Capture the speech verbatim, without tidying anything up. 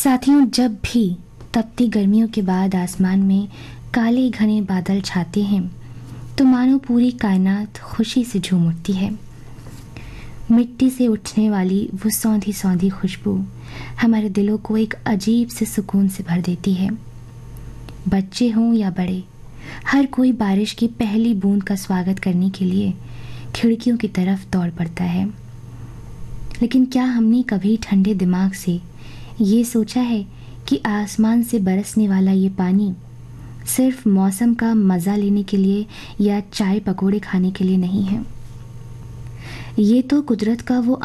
साथियों, जब भी तपती गर्मियों के बाद आसमान में काले घने बादल छाते हैं तो मानो पूरी कायनात खुशी से झूम उठती है। मिट्टी से उठने वाली वो सौंधी सौंधी खुशबू हमारे दिलों को एक अजीब से सुकून से भर देती है। बच्चे हों या बड़े, हर कोई बारिश की पहली बूंद का स्वागत करने के लिए खिड़कियों की तरफ दौड़ पड़ता है। लेकिन क्या हमने कभी ठंडे दिमाग से ये सोचा है कि आसमान से बरसने वाला ये पानी सिर्फ मौसम का मज़ा लेने के लिए या चाय पकोड़े खाने के लिए नहीं है। ये तो कुदरत का वो